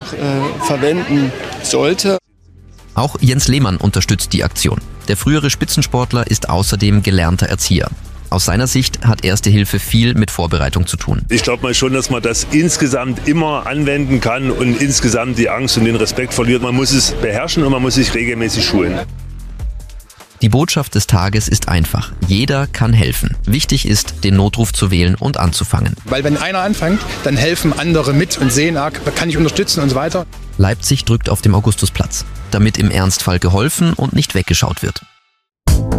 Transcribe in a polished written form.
verwenden sollte. Auch Jens Lehmann unterstützt die Aktion. Der frühere Spitzensportler ist außerdem gelernter Erzieher. Aus seiner Sicht hat Erste Hilfe viel mit Vorbereitung zu tun. Ich glaube mal schon, dass man das insgesamt immer anwenden kann und insgesamt die Angst und den Respekt verliert. Man muss es beherrschen und man muss sich regelmäßig schulen. Die Botschaft des Tages ist einfach. Jeder kann helfen. Wichtig ist, den Notruf zu wählen und anzufangen. Weil wenn einer anfängt, dann helfen andere mit und sehen, kann ich unterstützen und so weiter. Leipzig drückt auf dem Augustusplatz, damit im Ernstfall geholfen und nicht weggeschaut wird.